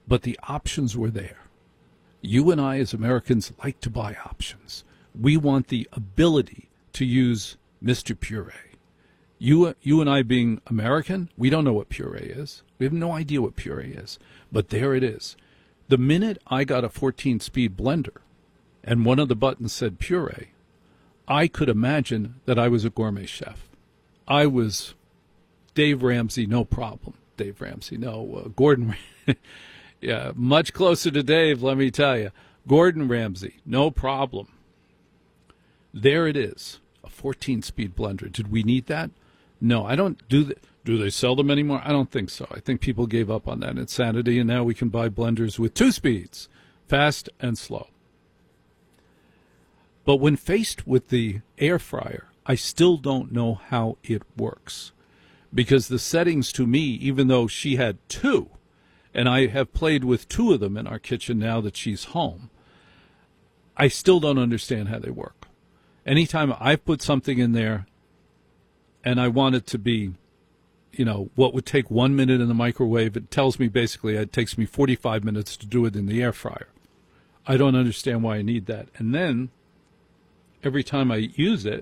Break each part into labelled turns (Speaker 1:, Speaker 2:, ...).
Speaker 1: but the options were there. You and I as Americans like to buy options. We want the ability to use Mr. Puree. You and I being American, we don't know what puree is. We have no idea what puree is. But there it is. The minute I got a 14-speed blender and one of the buttons said puree, I could imagine that I was a gourmet chef. I was Dave Ramsey, no problem. Dave Ramsey, no. Gordon, yeah, much closer to Dave, let me tell you. Gordon Ramsay, no problem. There it is, a 14-speed blender. Did we need that? No, I don't do that. Do they sell them anymore? I don't think so. I think people gave up on that insanity, and now we can buy blenders with 2 speeds, fast and slow. But when faced with the air fryer, I still don't know how it works. Because the settings to me, even though she had 2, and I have played with 2 of them in our kitchen now that she's home, I still don't understand how they work. Anytime I put something in there and I want it to be, what would take 1 minute in the microwave, it tells me basically it takes me 45 minutes to do it in the air fryer. I don't understand why I need that. And then every time I use it,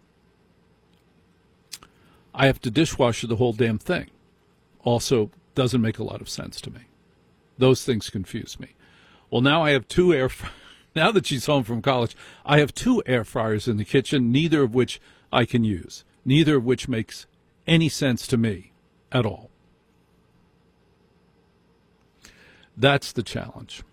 Speaker 1: I have to dishwasher the whole damn thing. Also, doesn't make a lot of sense to me. Those things confuse me. Well, now I have 2 air fryers. Now that she's home from college, I have 2 air fryers in the kitchen, neither of which I can use, neither of which makes any sense to me at all. That's the challenge.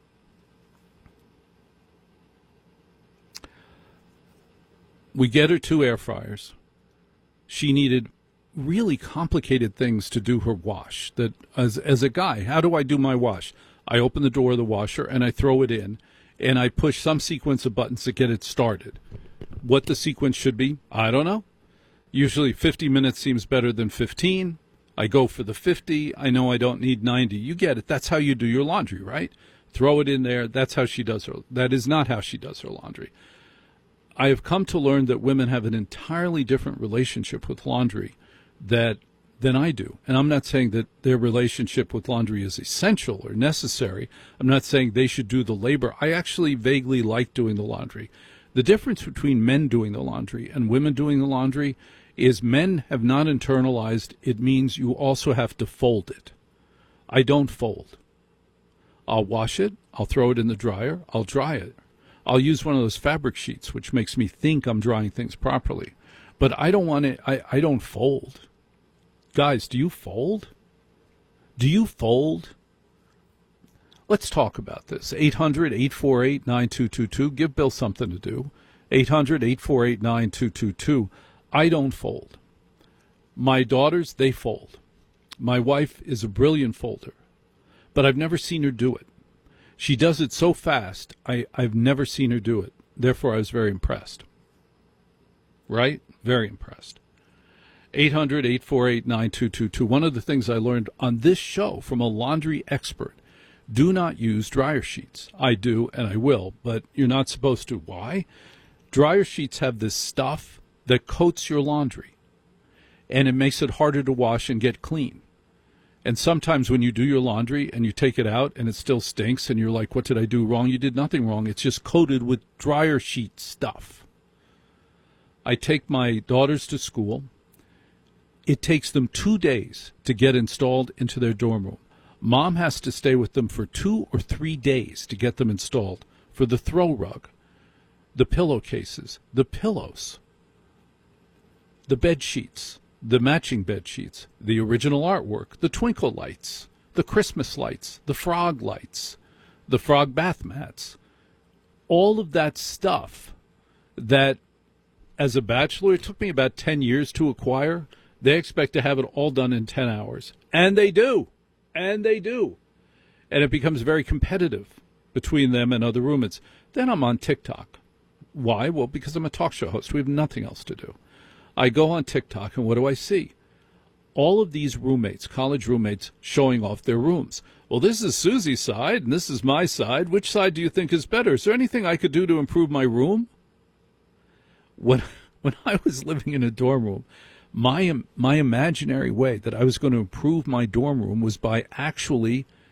Speaker 1: We get her 2 air fryers. She needed really complicated things to do her wash. That as a guy, how do I do my wash? I open the door of the washer and I throw it in, and I push some sequence of buttons to get it started. What the sequence should be, I don't know. Usually 50 minutes seems better than 15. I go for the 50. I know I don't need 90. You get it. That's how you do your laundry, right? Throw it in there. That's how she does her. That is not how she does her laundry. I have come to learn that women have an entirely different relationship with laundry than I do. And I'm not saying that their relationship with laundry is essential or necessary. I'm not saying they should do the labor. I actually vaguely like doing the laundry. The difference between men doing the laundry and women doing the laundry is men have not internalized it means you also have to fold it. I don't fold. I'll wash it. I'll throw it in the dryer. I'll dry it. I'll use one of those fabric sheets, which makes me think I'm drying things properly. But I don't want it. I don't fold. Guys, do you fold? Do you fold? Let's talk about this. 800-848-9222. Give Bill something to do. 800-848-9222. I don't fold. My daughters, they fold. My wife is a brilliant folder, but I've never seen her do it. She does it so fast, I've never seen her do it. Therefore, I was very impressed. Right? Very impressed. 800-848-9222. One of the things I learned on this show from a laundry expert, do not use dryer sheets. I do, and I will, but you're not supposed to. Why? Dryer sheets have this stuff that coats your laundry, and it makes it harder to wash and get clean. And sometimes when you do your laundry and you take it out and it still stinks and you're like, what did I do wrong? You did nothing wrong. It's just coated with dryer sheet stuff. I take my daughters to school. It takes them 2 days to get installed into their dorm room. Mom has to stay with them for 2 or 3 days to get them installed for the throw rug, the pillowcases, the pillows, the bed sheets, the matching bed sheets, the original artwork, the twinkle lights, the Christmas lights, the frog lights, the frog bath mats, all of that stuff that as a bachelor, it took me about 10 years to acquire. They expect to have it all done in 10 hours. And they do. And they do. And it becomes very competitive between them and other roommates. Then I'm on TikTok. Why? Well, because I'm a talk show host. We have nothing else to do. I go on TikTok, and what do I see? All of these roommates, college roommates, showing off their rooms. Well, this is Susie's side, and this is my side. Which side do you think is better? Is there anything I could do to improve my room? When I was living in a dorm room, my imaginary way that I was going to improve my dorm room was by actually